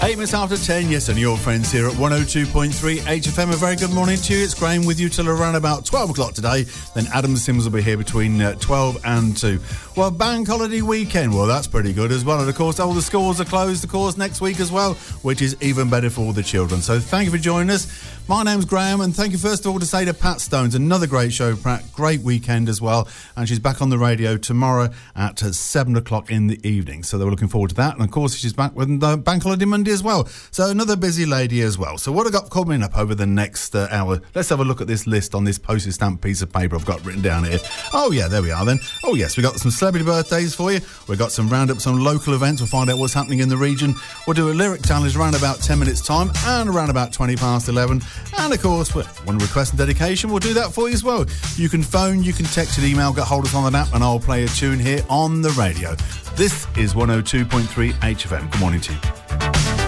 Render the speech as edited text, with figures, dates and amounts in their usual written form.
8 minutes after 10, yes, and your friends here at 102.3 HFM. A very good morning to you. It's Graham with you till around about 12 o'clock today. Then Adam Sims will be here between 12 and 2. Well, bank holiday weekend, well, that's pretty good as well. And, of course, all the schools are closed, of course, next week as well, which is even better for all the children. So thank you for joining us. My name's Graham, and thank you first of all to say to Pat Stones, another great show, Pat, great weekend as well. And she's back on the radio tomorrow at 7 o'clock in the evening. So we're looking forward to that. And, of course, she's back with Bank Holiday Monday as well. So another busy lady as well. So what I've got coming up over the next hour, let's have a look at this list on this postage stamp piece of paper I've got written down here. Oh, yeah, there we are then. Oh, yes, we got some celebrity birthdays for you. We've got some roundup, some local events. We'll find out what's happening in the region. We'll do a lyric challenge around about 10 minutes' time and around about 20 past 11. And, of course, one request and dedication, we'll do that for you as well. You can phone, you can text and email, get hold of us on the app, and I'll play a tune here on the radio. This is 102.3 HFM. Good morning to you.